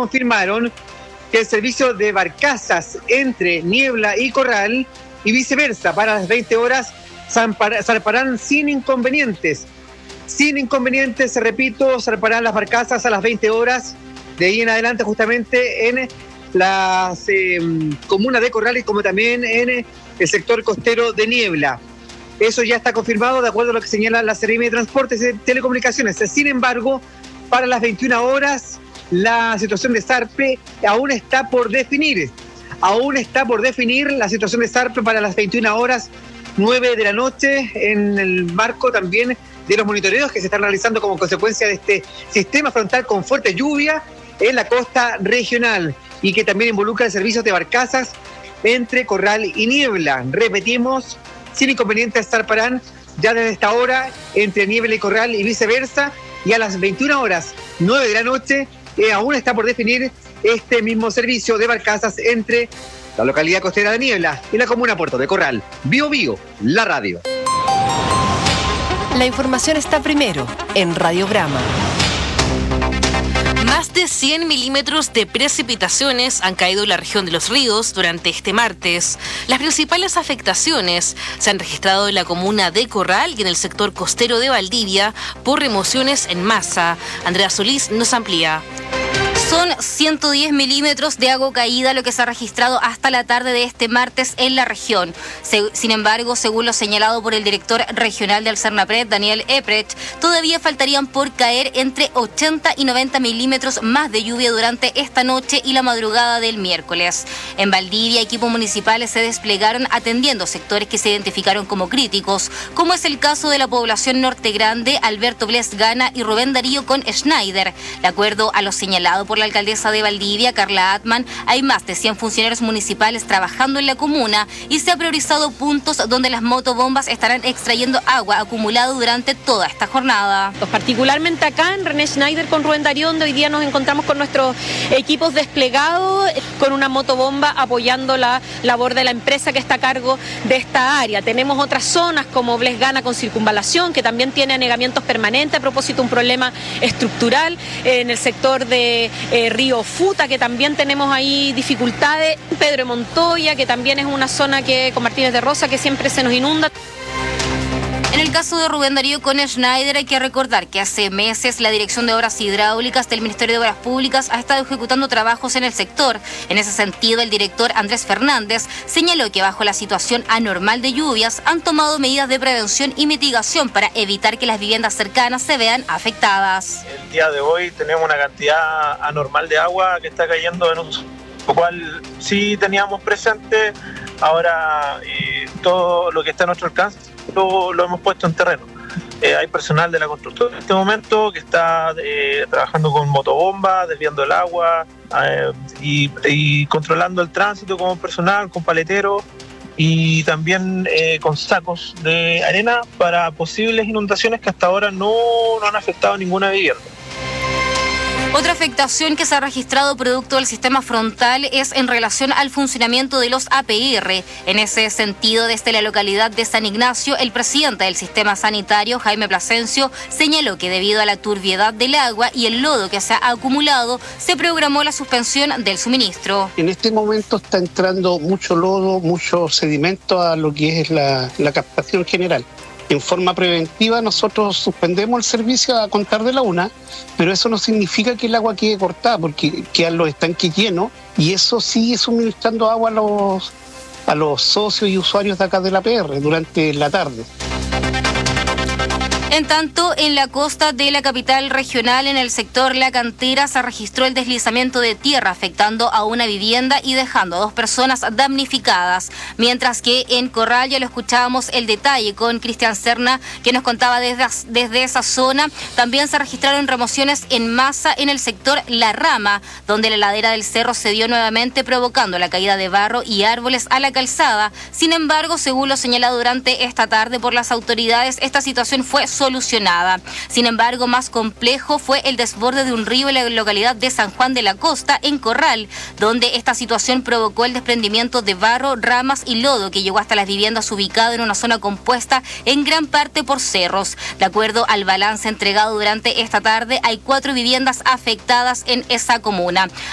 confirmaron que el servicio de barcazas entre Niebla y Corral y viceversa para las 20 horas zarparán sin inconvenientes. Sin inconvenientes, repito, zarparán las barcazas a las 20 horas, de ahí en adelante justamente en las comunas de Corral y como también en el sector costero de Niebla. Eso ya está confirmado de acuerdo a lo que señala la Seremi de Transportes y Telecomunicaciones. Sin embargo, para las 21 horas, la situación de Sarpe aún está por definir. Aún está por definir la situación de Sarpe para las 21 horas 9 de la noche en el marco también de los monitoreos que se están realizando como consecuencia de este sistema frontal con fuerte lluvia en la costa regional y que también involucra el servicio de barcazas entre Corral y Niebla. Repetimos, sin inconvenientes zarparán ya desde esta hora entre Niebla y Corral y viceversa, y a las 21 horas 9 de la noche aún está por definir este mismo servicio de barcazas entre la localidad costera de Niebla y la comuna Puerto de Corral. Bio Bio, la radio. La información está primero en Radiograma. Más de 100 milímetros de precipitaciones han caído en la región de Los Ríos durante este martes. Las principales afectaciones se han registrado en la comuna de Corral y en el sector costero de Valdivia por remociones en masa. Andrea Solís nos amplía. Son 110 milímetros de agua caída lo que se ha registrado hasta la tarde de este martes en la región. Sin embargo, según lo señalado por el director regional del Cernapred, Daniel Epret, todavía faltarían por caer entre 80 y 90 milímetros más de lluvia durante esta noche y la madrugada del miércoles. En Valdivia, equipos municipales se desplegaron atendiendo sectores que se identificaron como críticos, como es el caso de la población Norte Grande, Alberto Bles Gana y Rubén Darío con Schneider. De acuerdo a lo señalado por la alcaldesa de Valdivia, Carla Atman, hay más de 100 funcionarios municipales trabajando en la comuna y se ha priorizado puntos donde las motobombas estarán extrayendo agua acumulada durante toda esta jornada. Particularmente acá en René Schneider con Rubén Darío, donde hoy día nos encontramos con nuestros equipos desplegados con una motobomba apoyando la labor de la empresa que está a cargo de esta área. Tenemos otras zonas como Bles Gana con circunvalación, que también tiene anegamientos permanentes a propósito de un problema estructural. En el sector de Río Futa, que también tenemos ahí dificultades. Pedro de Montoya, que también es una zona que con Martínez de Rosa que siempre se nos inunda. En el caso de Rubén Darío con Schneider, hay que recordar que hace meses la Dirección de Obras Hidráulicas del Ministerio de Obras Públicas ha estado ejecutando trabajos en el sector. En ese sentido, el director Andrés Fernández señaló que bajo la situación anormal de lluvias han tomado medidas de prevención y mitigación para evitar que las viviendas cercanas se vean afectadas. El día de hoy tenemos una cantidad anormal de agua que está cayendo en uso, lo cual sí teníamos presente. Ahora todo lo que está a nuestro alcance lo hemos puesto en terreno. Hay personal de la constructora en este momento que está trabajando con motobombas, desviando el agua y controlando el tránsito con personal, con paleteros y también con sacos de arena para posibles inundaciones que hasta ahora no han afectado ninguna vivienda. Otra afectación que se ha registrado producto del sistema frontal es en relación al funcionamiento de los APR. En ese sentido, desde la localidad de San Ignacio, el presidente del sistema sanitario, Jaime Plasencio, señaló que debido a la turbiedad del agua y el lodo que se ha acumulado, se programó la suspensión del suministro. En este momento está entrando mucho lodo, mucho sedimento a lo que es la captación general. En forma preventiva nosotros suspendemos el servicio a contar de la 1, pero eso no significa que el agua quede cortada, porque quedan los estanques llenos y eso sigue suministrando agua a los socios y usuarios de acá de la PR durante la tarde. En tanto, en la costa de la capital regional, en el sector La Cantera, se registró el deslizamiento de tierra afectando a una vivienda y dejando a 2 personas damnificadas. Mientras que en Corral, ya lo escuchábamos el detalle con Cristian Serna, que nos contaba desde esa zona. También se registraron remociones en masa en el sector La Rama, donde la ladera del cerro se dio nuevamente, provocando la caída de barro y árboles a la calzada. Sin embargo, según lo señalado durante esta tarde por las autoridades, esta situación fue solucionada. Sin embargo, más complejo fue el desborde de un río en la localidad de San Juan de la Costa, en Corral, donde esta situación provocó el desprendimiento de barro, ramas y lodo que llegó hasta las viviendas ubicadas en una zona compuesta en gran parte por cerros. De acuerdo al balance entregado durante esta tarde, hay 4 viviendas afectadas en esa comuna.